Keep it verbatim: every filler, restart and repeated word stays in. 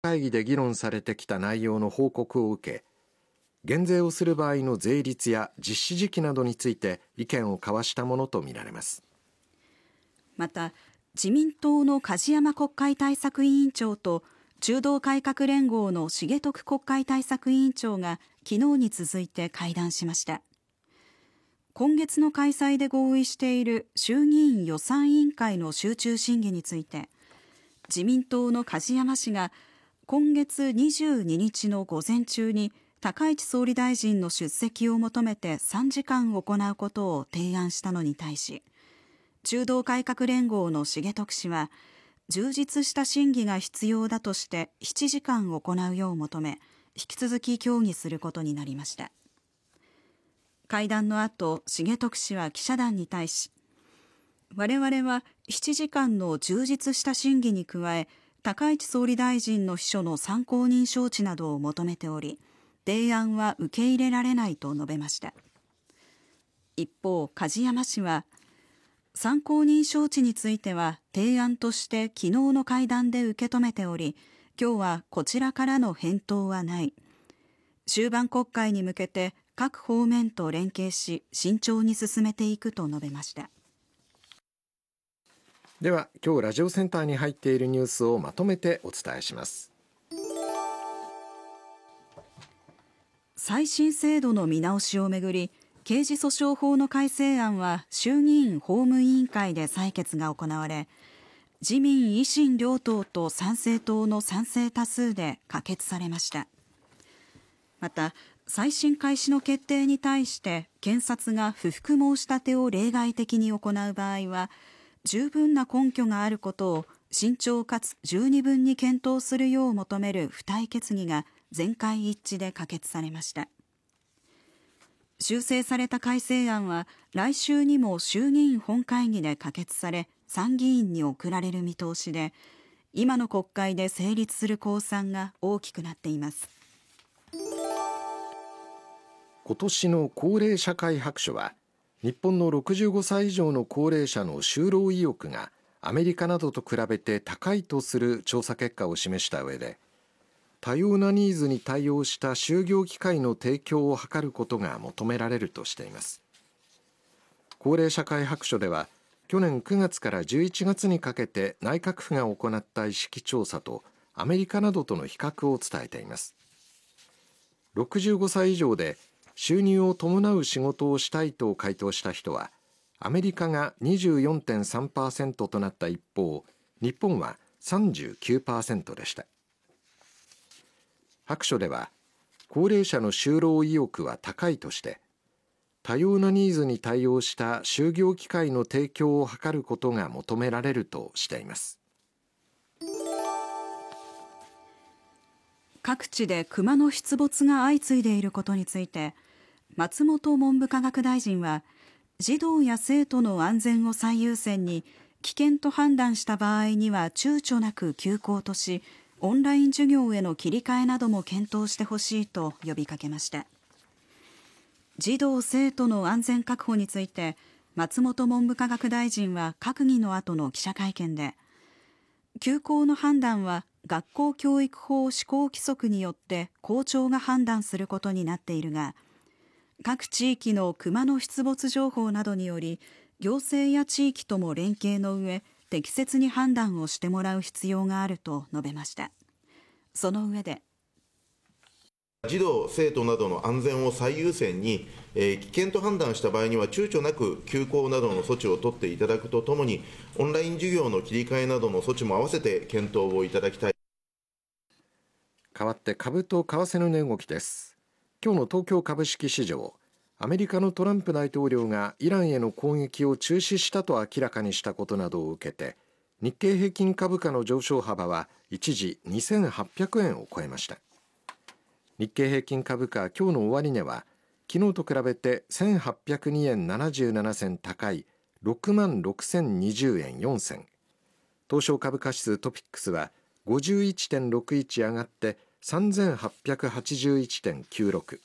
会議で議論されてきた内容の報告を受け、減税をする場合の税率や実施時期などについて意見を交わしたものとみられます。 また、自民党の梶山国会対策委員長と中道改革連合の重徳国会対策委員長が昨日に続いて会談しました。今月の開催で合意している衆議院予算委員会の集中審議について、自民党の梶山氏が今月にじゅうににちの午前中に高市総理大臣の出席を求めてさんじかん行うことを提案したのに対し、中道改革連合の重徳氏は充実した審議が必要だとしてななじかん行うよう求め、引き続き協議することになりました。会談の後、重徳氏は記者団に対し、我々はななじかんの充実した審議に加え、高市総理大臣の秘書の参考人招致などを求めており、提案は受け入れられないと述べました。一方、梶山氏は、参考人招致については提案として昨日の会談で受け止めており、今日はこちらからの返答はない。終盤国会に向けて各方面と連携し、慎重に進めていくと述べました。 では、今日ラジオセンターに入っているニュースをまとめてお伝えします。 再審制度の見直しをめぐり、刑事訴訟法の改正案は衆議院法務委員会で採決が行われ、自民維新両党と参政党の賛成多数で可決されました。また、再審開始の決定に対して検察が不服申し立てを例外的に行う場合は、十分な根拠があることを慎重かつ十二分に検討するよう求める付帯決議が全会一致で可決されました。修正された改正案は来週にも衆議院本会議で可決され、参議院に送られる見通しで、今の国会で成立する公算が大きくなっています。 今年の高齢社会白書は、日本のろくじゅうごさい以上の高齢者の就労意欲がアメリカなどと比べて高いとする調査結果を示した上で、多様なニーズに対応した就業機会の提供を図ることが求められるとしています。高齢社会白書では、去年くがつからじゅういちがつにかけて内閣府が行った意識調査とアメリカなどとの比較を伝えています。ろくじゅうごさい以上で収入を伴う仕事をしたいと回答した人は、アメリカが にじゅうよんてんさんパーセント となった一方、日本は さんじゅうきゅうパーセント でした。白書では、高齢者の就労意欲は高いとして、多様なニーズに対応した就業機会の提供を図ることが求められるとしています。 各地でクマの出没が相次いでいることについて、松本文部科学大臣は、児童や生徒の安全を最優先に、危険と判断した場合には躊躇なく休校とし、オンライン授業への切り替えなども検討してほしいと呼びかけました。児童生徒の安全確保について、松本文部科学大臣は閣議の後の記者会見で、休校の判断は学校教育法施行規則によって校長が判断することになっているが、各地域のクマの出没情報などにより、行政や地域とも連携の上、適切に判断をしてもらう必要があると述べました。その上で、 児童・生徒などの安全を最優先に、えー、危険と判断した場合には躊躇なく休校などの措置を取っていただくとともに、オンライン授業の切り替えなどの措置も合わせて検討をいただきたい。 変わって株と為替の値動きです。今日の東京株式市場、アメリカのトランプ大統領がイランへの攻撃を中止したと明らかにしたことなどを受けて、日経平均株価の上昇幅は一時にせんはっぴゃくえんを超えました。日経平均株価今日の終値は昨日と比べてせんはっぴゃくにえんななじゅうななせん高い ろくまんろくせんにじゅうえんよんせん、東証株価指数トピックスは ごじゅういちてんろくいち 上がって さんぜんはっぴゃくはちじゅういちてんきゅうろく、